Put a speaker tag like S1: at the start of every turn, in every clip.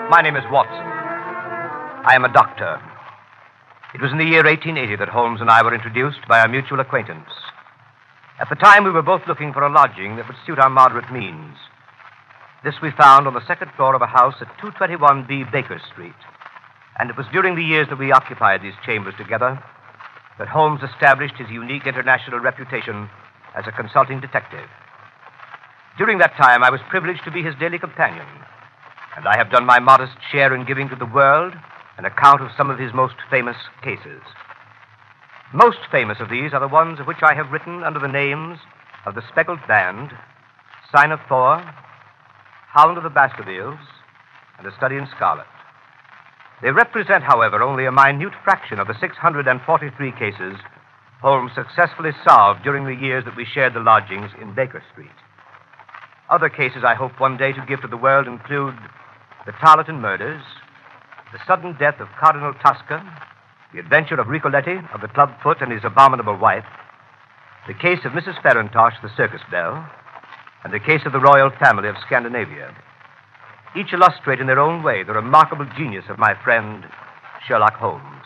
S1: My name is Watson. I am a doctor. It was in the year 1880 that Holmes and I were introduced by a mutual acquaintance. At the time, we were both looking for a lodging that would suit our moderate means. This we found on the second floor of a house at 221B Baker Street. And it was during the years that we occupied these chambers together that Holmes established his unique international reputation as a consulting detective. During that time, I was privileged to be his daily companion, and I have done my modest share in giving to the world an account of some of his most famous cases. Most famous of these are the ones of which I have written under the names of The Speckled Band, Sign of Thor, Hound of the Baskervilles, and A Study in Scarlet. They represent, however, only a minute fraction of the 643 cases Holmes successfully solved during the years that we shared the lodgings in Baker Street. Other cases I hope one day to give to the world include the Tarleton murders, the sudden death of Cardinal Tosca, the adventure of Ricoletti of the Clubfoot and his abominable wife, the case of Mrs. Farintosh, the circus belle, and the case of the royal family of Scandinavia. Each illustrate in their own way the remarkable genius of my friend Sherlock Holmes.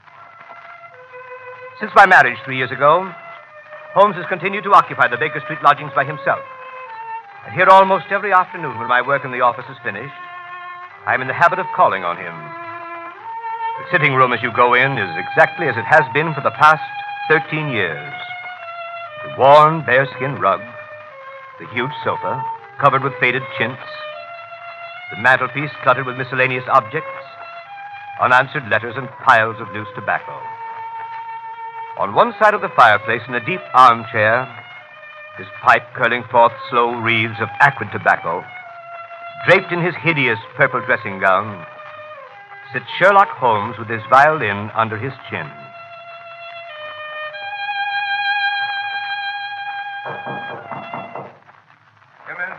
S1: Since my marriage 3 years ago, Holmes has continued to occupy the Baker Street lodgings by himself. And here almost every afternoon when my work in the office is finished, I am in the habit of calling on him. The sitting room as you go in is exactly as it has been for the past 13 years. The worn bearskin rug, the huge sofa covered with faded chintz, the mantelpiece cluttered with miscellaneous objects, unanswered letters, and piles of loose tobacco. On one side of the fireplace, in a deep armchair, his pipe curling forth slow wreaths of acrid tobacco, draped in his hideous purple dressing gown, sits Sherlock Holmes with his violin under his chin.
S2: Come in.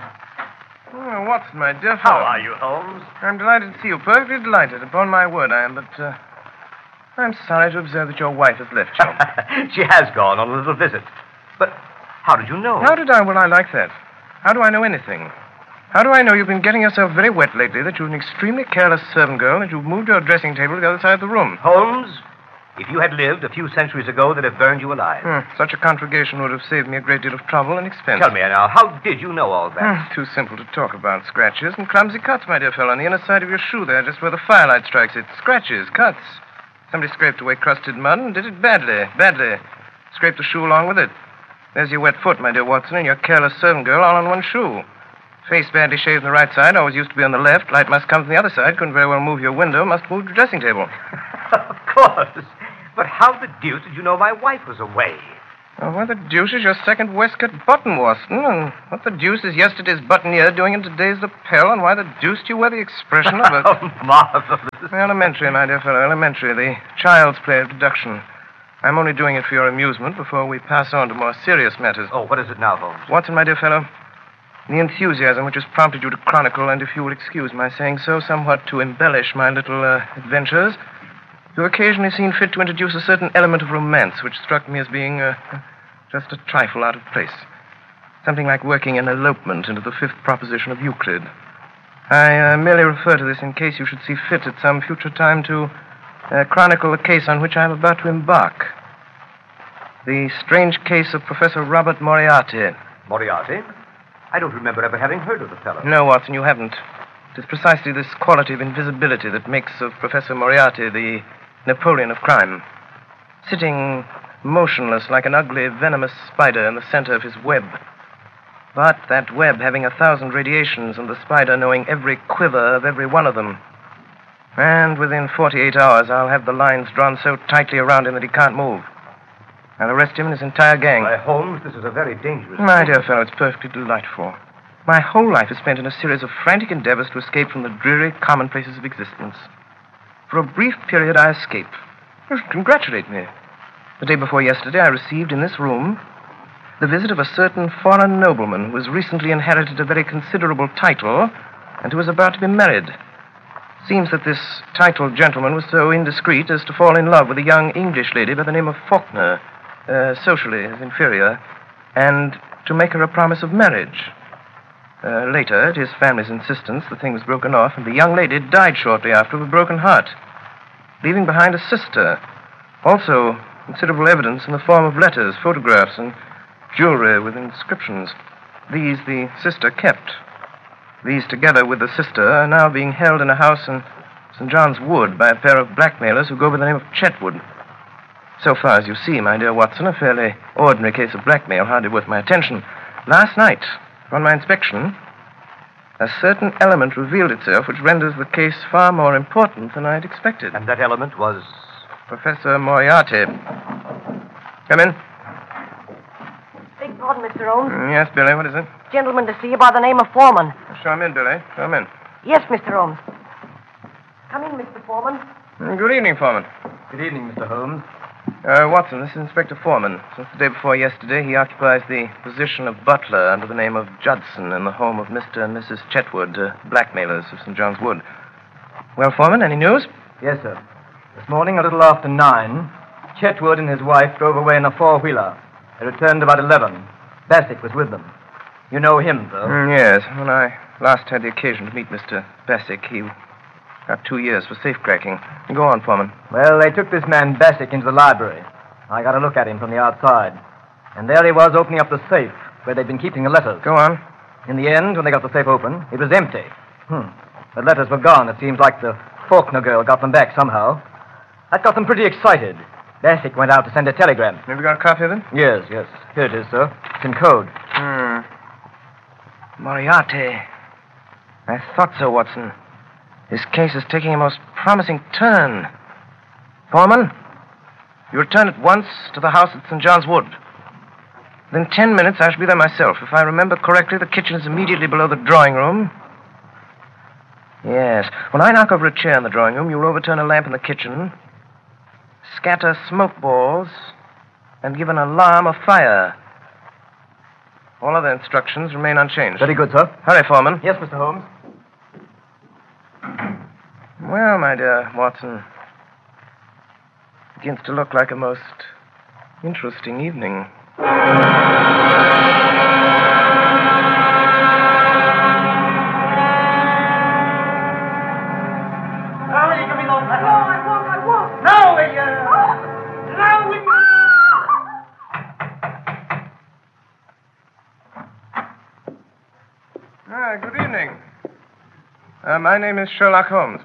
S2: Oh, Watson, my dear
S1: How
S2: fellow.
S1: are you, Holmes?
S2: I'm delighted to see you. Perfectly delighted. Upon my word, I am. But, I'm sorry to observe that your wife has left you.
S1: She has gone on a little visit. But how did you know?
S2: How did I? Well, I like that. How do I know anything? How do I know you've been getting yourself very wet lately, that you're an extremely careless servant girl, that you've moved your dressing table to the other side of the room?
S1: Holmes, if you had lived a few centuries ago, they'd have burned you alive.
S2: Such a conflagration would have saved me a great deal of trouble and expense.
S1: Tell me now, how did you know all that?
S2: Too simple to talk about. Scratches and clumsy cuts, my dear fellow, on the inner side of your shoe there, just where the firelight strikes it. Scratches, cuts. Somebody scraped away crusted mud and did it badly. Scraped the shoe along with it. There's your wet foot, my dear Watson, and your careless servant girl all on one shoe. Face badly shaved on the right side, always used to be on the left. Light must come from the other side. Couldn't very well move your window. Must move your dressing table.
S1: Of course. But how the deuce did you know my wife was away?
S2: Well, what the deuce is your second waistcoat button, Watson? And what the deuce is yesterday's buttonniere doing in today's lapel? And why the deuce do you wear the expression of a...
S1: Oh, marvelous.
S2: Elementary, my dear fellow, elementary. The child's play of deduction. I'm only doing it for your amusement before we pass on to more serious matters.
S1: Oh, what is it now, Holmes?
S2: Watson, my dear fellow, the enthusiasm which has prompted you to chronicle, and if you will excuse my saying so, somewhat to embellish my little adventures, you occasionally seen fit to introduce a certain element of romance which struck me as being just a trifle out of place. Something like working an elopement into the fifth proposition of Euclid. I merely refer to this in case you should see fit at some future time to chronicle the case on which I am about to embark. The strange case of Professor Robert Moriarty.
S1: Moriarty? I don't remember ever having heard of the fellow.
S2: No, Watson, you haven't. It is precisely this quality of invisibility that makes of Professor Moriarty the Napoleon of crime. Sitting motionless like an ugly, venomous spider in the center of his web. But that web having 1,000 radiations and the spider knowing every quiver of every one of them. And within 48 hours, I'll have the lines drawn so tightly around him that he can't move. I'll arrest him and his entire gang.
S1: Why, Holmes, this is a very dangerous...
S2: My dear fellow, it's perfectly delightful. My whole life is spent in a series of frantic endeavors to escape from the dreary commonplaces of existence. For a brief period, I escape. You should congratulate me. The day before yesterday, I received in this room the visit of a certain foreign nobleman who has recently inherited a very considerable title and who is about to be married. Seems that this titled gentleman was so indiscreet as to fall in love with a young English lady by the name of Faulkner, socially his inferior, and to make her a promise of marriage. Later, at his family's insistence, the thing was broken off, and the young lady died shortly after of a broken heart, leaving behind a sister. Also, considerable evidence in the form of letters, photographs, and jewelry with inscriptions. These the sister kept. These, together with the sister, are now being held in a house in St. John's Wood by a pair of blackmailers who go by the name of Chetwood. So far as you see, my dear Watson, a fairly ordinary case of blackmail, hardly worth my attention. Last night, on my inspection, a certain element revealed itself which renders the case far more important than I had expected.
S1: And that element was?
S2: Professor Moriarty. Come in.
S3: Beg pardon, Mr. Holmes.
S2: Yes, Billy, what is it?
S3: Gentleman to see you by the name of Foreman.
S2: Show him in, Billy. Show him in.
S3: Yes, Mr. Holmes. Come in, Mr. Foreman.
S2: Good evening, Foreman.
S1: Good evening, Mr. Holmes.
S2: Watson, this is Inspector Foreman. Since the day before yesterday, he occupies the position of butler under the name of Judson in the home of Mr. and Mrs. Chetwood, blackmailers of St. John's Wood. Well, Foreman, any news?
S4: Yes, sir. This morning, a little after 9, Chetwood and his wife drove away in a four-wheeler. They returned about 11. Bassett was with them. You know him, though?
S2: Yes. When I last had the occasion to meet Mr. Bassett, he got 2 years for safecracking. Go on, Foreman.
S4: Well, they took this man Bassett into the library. I got a look at him from the outside. And there he was opening up the safe where they'd been keeping the letters.
S2: Go on.
S4: In the end, when they got the safe open, it was empty. The letters were gone. It seems like the Faulkner girl got them back somehow. That got them pretty excited. Bassett went out to send a telegram.
S2: Have you got a copy of it?
S4: Yes. Here it is, sir. It's in code.
S2: Moriarty. I thought so, Watson. This case is taking a most promising turn. Foreman, you return at once to the house at St. John's Wood. Within 10 minutes, I shall be there myself. If I remember correctly, the kitchen is immediately below the drawing room. Yes. When I knock over a chair in the drawing room, you'll overturn a lamp in the kitchen, scatter smoke balls, and give an alarm of fire. All other instructions remain unchanged.
S4: Very good, sir.
S2: Hurry, Foreman.
S4: Yes, Mr. Holmes.
S2: Well, my dear Watson, begins to look like a most interesting evening. Good evening. My name is Sherlock Holmes.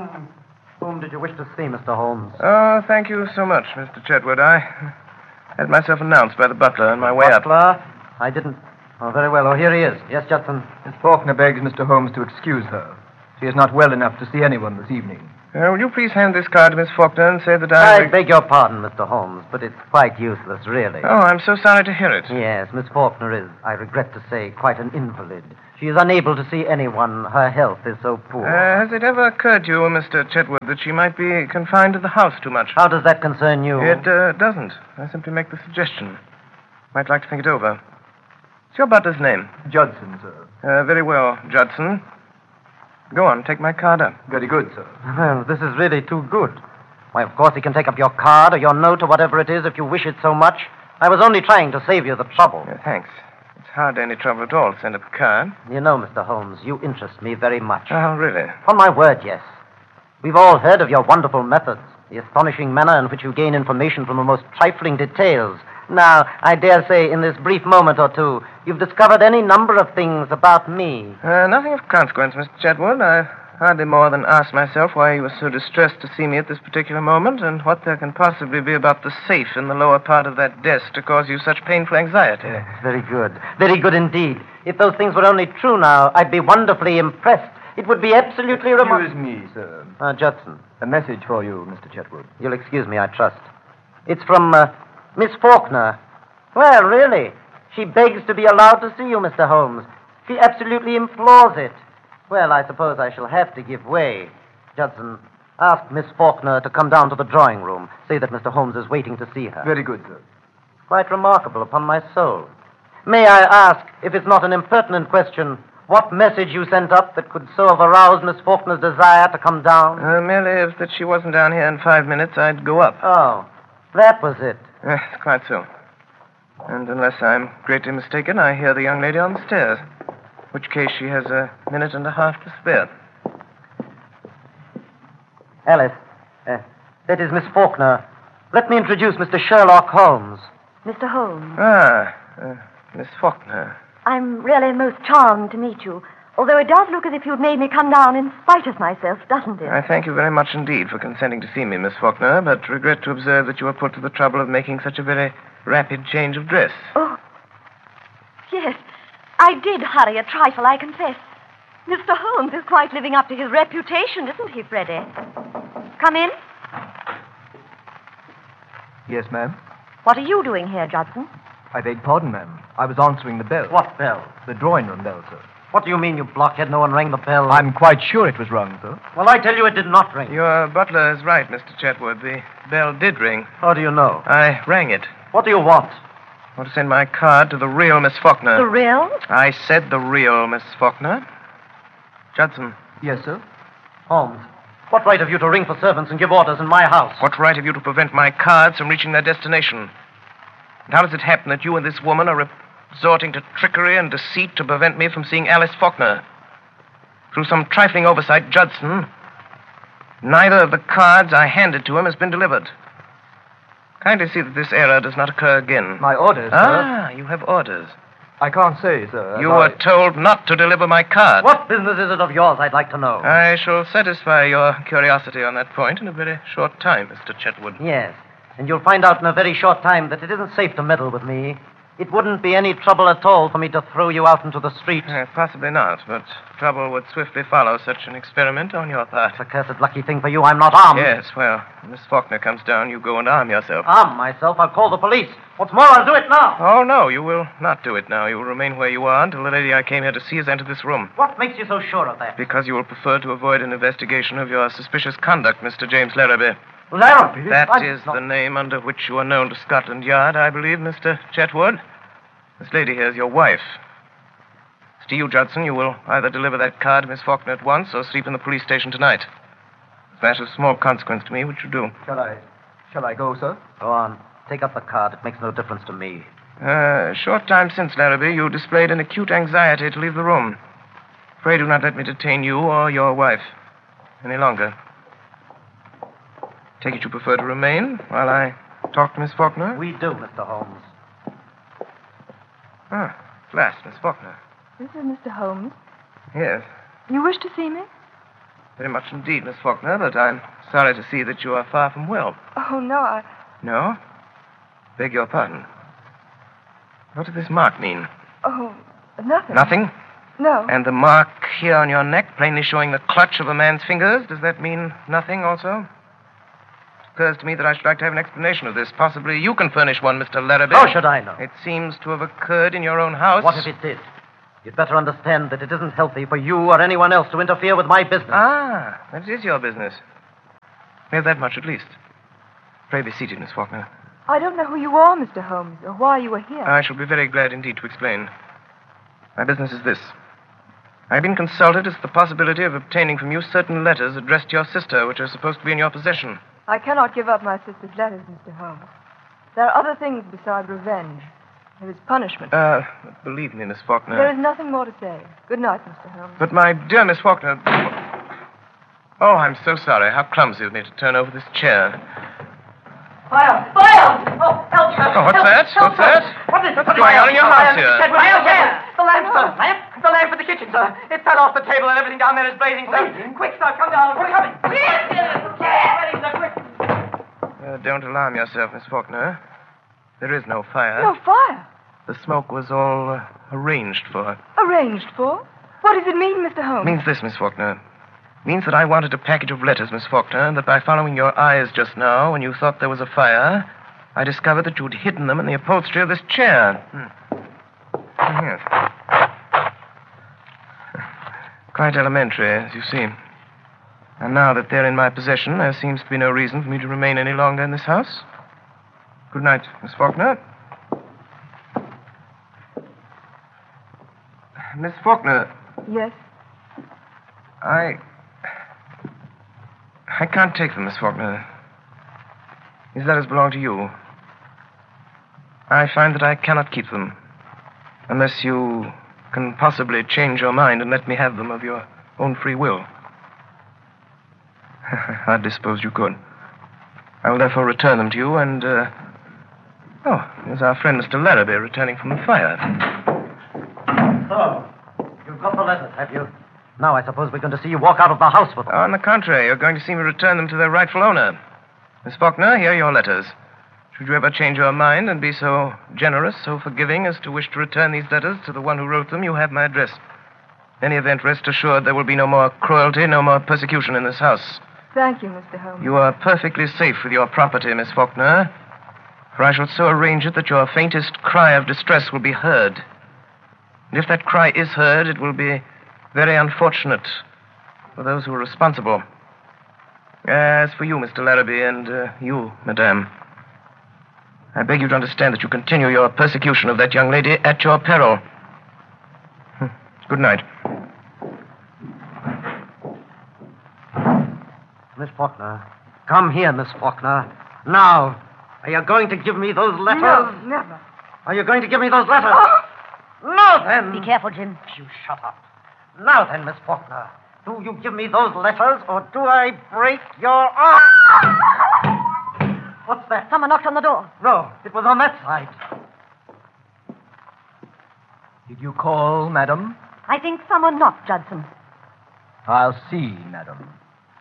S4: Whom did you wish to see, Mr. Holmes?
S2: Oh, thank you so much, Mr. Chetwood. I had myself announced by the butler on my way up.
S4: Butler? I didn't. Oh, very well. Oh, here he is. Yes, Judson. Miss Faulkner begs Mr. Holmes to excuse her. She is not well enough to see anyone this evening.
S2: Will you please hand this card to Miss Faulkner and say that
S5: I beg your pardon, Mr. Holmes, but it's quite useless, really.
S2: Oh, I'm so sorry to hear it.
S5: Yes, Miss Faulkner is, I regret to say, quite an invalid. She is unable to see anyone. Her health is so poor.
S2: Has it ever occurred to you, Mr. Chetwood, that she might be confined to the house too much?
S5: How does that concern you?
S2: It doesn't. I simply make the suggestion. Might like to think it over. What's your butler's name?
S4: Judson, sir.
S2: Very well, Judson. Go on, take my card up.
S4: Very good, sir.
S5: Well, this is really too good. Why, of course, he can take up your card or your note or whatever it is if you wish it so much. I was only trying to save you the trouble.
S2: Thanks. It's hardly any trouble at all to send up a card.
S5: You know, Mr. Holmes, you interest me very much.
S2: Oh, really?
S5: On my word, yes. We've all heard of your wonderful methods, the astonishing manner in which you gain information from the most trifling details. Now, I dare say in this brief moment or two, you've discovered any number of things about me.
S2: Nothing of consequence, Mr. Chetwood. I hardly more than asked myself why you were so distressed to see me at this particular moment and what there can possibly be about the safe in the lower part of that desk to cause you such painful anxiety.
S5: Very good. Very good indeed. If those things were only true now, I'd be wonderfully impressed. It would be absolutely remarkable.
S4: Excuse me, sir.
S5: Judson.
S4: A message for you, Mr. Chetwood.
S5: You'll excuse me, I trust. It's from, Miss Faulkner. Well, really. She begs to be allowed to see you, Mr. Holmes. She absolutely implores it. Well, I suppose I shall have to give way. Judson, ask Miss Faulkner to come down to the drawing room. Say that Mr. Holmes is waiting to see her.
S4: Very good, sir.
S5: Quite remarkable, upon my soul. May I ask, if it's not an impertinent question, what message you sent up that could so have aroused Miss Faulkner's desire to come down?
S2: Merely if that she wasn't down here in 5 minutes, I'd go up.
S5: Oh, that was it.
S2: Yes, quite so. And unless I'm greatly mistaken, I hear the young lady on the stairs. which case she has a minute and a half to spare.
S5: Alice, that is Miss Faulkner. Let me introduce Mr. Sherlock Holmes.
S3: Mr. Holmes,
S2: Miss Faulkner.
S3: I'm really most charmed to meet you. Although it does look as if you'd made me come down in spite of myself, doesn't it?
S2: I thank you very much indeed for consenting to see me, Miss Faulkner, but regret to observe that you were put to the trouble of making such a very rapid change of dress.
S3: Oh, yes. I did hurry a trifle, I confess. Mr. Holmes is quite living up to his reputation, isn't he, Freddie? Come in.
S4: Yes, ma'am.
S3: What are you doing here, Judson?
S4: I beg pardon, ma'am. I was answering the bell.
S5: What bell?
S4: The drawing-room bell, sir.
S5: What do you mean, you blockhead? No one rang the bell.
S4: I'm quite sure it was rung, sir.
S5: Well, I tell you it did not ring.
S2: Your butler is right, Mr. Chetwood. The bell did ring.
S5: How do you know?
S2: I rang it.
S5: What do you want?
S2: I want to send my card to the real Miss Faulkner.
S3: The real?
S2: I said the real Miss Faulkner. Judson.
S4: Yes, sir.
S5: Holmes, what right have you to ring for servants and give orders in my house?
S2: What right have you to prevent my cards from reaching their destination? And how does it happen that you and this woman are resorting to trickery and deceit to prevent me from seeing Alice Faulkner? Through some trifling oversight, Judson, neither of the cards I handed to him has been delivered. Kindly see that this error does not occur again.
S4: My orders, sir.
S2: Ah, you have orders.
S4: I can't say, sir.
S2: You were told not to deliver my card.
S5: What business is it of yours, I'd like to know?
S2: I shall satisfy your curiosity on that point in a very short time, Mr. Chetwood.
S5: Yes, and you'll find out in a very short time that it isn't safe to meddle with me. It wouldn't be any trouble at all for me to throw you out into the street.
S2: Possibly not, but trouble would swiftly follow such an experiment on your part.
S5: It's a cursed lucky thing for you I'm not armed.
S2: Yes, well, when Miss Faulkner comes down, you go and arm yourself.
S5: Arm myself? I'll call the police. What's more, I'll do it now.
S2: Oh, no, you will not do it now. You will remain where you are until the lady I came here to see has entered this room.
S5: What makes you so sure of that?
S2: Because you will prefer to avoid an investigation of your suspicious conduct, Mr. James Larrabee.
S5: Larrabee?
S2: That is the name under which you are known to Scotland Yard, I believe, Mr. Chetwood. This lady here is your wife. As to you, Judson, you will either deliver that card to Miss Faulkner at once or sleep in the police station tonight. It's a matter of small consequence to me which you do.
S4: Shall I go, sir?
S5: Go on. Take up the card. It makes no difference to me.
S2: A short time since, Larrabee, you displayed an acute anxiety to leave the room. Pray do not let me detain you or your wife any longer. Take it you prefer to remain while I talk to Miss Faulkner?
S5: We do, Mr. Holmes.
S2: Ah, at last, Miss Faulkner.
S3: This is Mr. Holmes.
S2: Yes,
S3: You wish to see me?
S2: very much indeed, Miss Faulkner, but I'm sorry to see that you are far from well.
S3: Oh, no,
S2: No? Beg your pardon. What does this mark mean?
S3: Oh, nothing.
S2: Nothing?
S3: No.
S2: And the mark here on your neck, plainly showing the clutch of a man's fingers, does that mean nothing also? It occurs to me that I should like to have an explanation of this. Possibly you can furnish one, Mr. Larrabee.
S5: How should I know?
S2: It seems to have occurred in your own house.
S5: What if it did? You'd better understand that it isn't healthy for you or anyone else to interfere with my business.
S2: Ah, that is your business. We have that much at least. Pray be seated, Miss Faulkner.
S3: I don't know who you are, Mr. Holmes, or why you are here.
S2: I shall be very glad indeed to explain. My business is this. I've been consulted as to the possibility of obtaining from you certain letters addressed to your sister, which are supposed to be in your possession.
S3: I cannot give up my sister's letters, Mr. Holmes. There are other things besides revenge. There is punishment.
S2: Believe me, Miss Faulkner.
S3: There is nothing more to say. Good night, Mr. Holmes.
S2: But my dear Miss Faulkner... Oh, I'm so sorry. How clumsy of me to turn over this chair.
S3: Fire! Fire! Oh, help!
S2: Oh, what's that? What's that? What's going on in your house here?
S5: The lamp, sir. Lamp? The lamp in the kitchen, sir. It fell off the table and everything down there is blazing, sir. Quick, sir, come down. We're coming.
S2: Don't alarm yourself, Miss Faulkner. There is no fire.
S3: No fire?
S2: The smoke was all arranged for.
S3: Arranged for? What does it mean, Mr. Holmes?
S2: It means this, Miss Faulkner. It means that I wanted a package of letters, Miss Faulkner, and that by following your eyes just now, when you thought there was a fire, I discovered that you'd hidden them in the upholstery of this chair. Yes. Quite elementary, as you see. And now that they're in my possession, there seems to be no reason for me to remain any longer in this house. Good night, Miss Faulkner. Miss Faulkner.
S3: Yes?
S2: I can't take them, Miss Faulkner. These letters belong to you. I find that I cannot keep them unless you can possibly change your mind and let me have them of your own free will. I hardly suppose you could. I will therefore return them to you and, Oh, here's our friend Mr. Larrabee returning from the fire.
S5: So, you've got the letters, have you? Now I suppose we're going to see you walk out of the house with them.
S2: On the contrary, you're going to see me return them to their rightful owner. Miss Faulkner, here are your letters. Should you ever change your mind and be so generous, so forgiving as to wish to return these letters to the one who wrote them, you have my address. In any event, rest assured there will be no more cruelty, no more persecution in this house.
S3: Thank you, Mr. Holmes.
S2: You are perfectly safe with your property, Miss Faulkner, for I shall so arrange it that your faintest cry of distress will be heard. And if that cry is heard, it will be very unfortunate for those who are responsible. As for you, Mr. Larrabee, and you, Madame, I beg you to understand that you continue your persecution of that young lady at your peril. Good night.
S5: Miss Faulkner. Come here, Miss Faulkner. Now. Are you going to give me those letters?
S3: No, never.
S5: Are you going to give me those letters? Now then.
S3: Be careful, Jim.
S5: You shut up. Now then, Miss Faulkner. Do you give me those letters, or do I break your arm? What's that?
S3: Someone knocked on the door.
S5: No, it was on that side.
S4: Did you call, madam?
S3: I think someone knocked, Judson.
S4: I'll see, madam.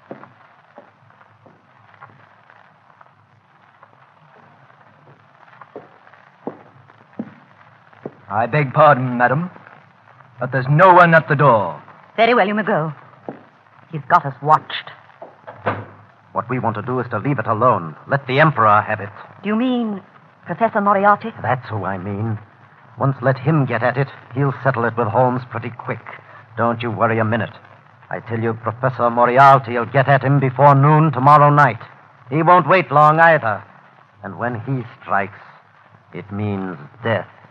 S4: I beg pardon, madam, but there's no one at the door.
S3: Very well, you may go. He's got us watched.
S5: What we want to do is to leave it alone. Let the Emperor have it.
S3: Do you mean Professor Moriarty?
S5: That's who I mean. Once let him get at it, he'll settle it with Holmes pretty quick. Don't you worry a minute. I tell you, Professor Moriarty will get at him before noon tomorrow night. He won't wait long either. And when he strikes, it means death.